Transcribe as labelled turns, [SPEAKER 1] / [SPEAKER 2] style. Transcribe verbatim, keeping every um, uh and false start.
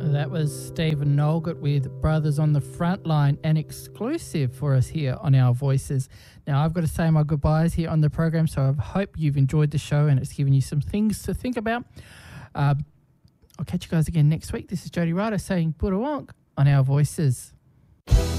[SPEAKER 1] That was Stephen Nolgott with Brothers on the Frontline, an exclusive for us here on Our Voices. Now, I've got to say my goodbyes here on the program, so I hope you've enjoyed the show and it's given you some things to think about. Uh, I'll catch you guys again next week. This is Jody Ryder saying Budawonk on Our Voices.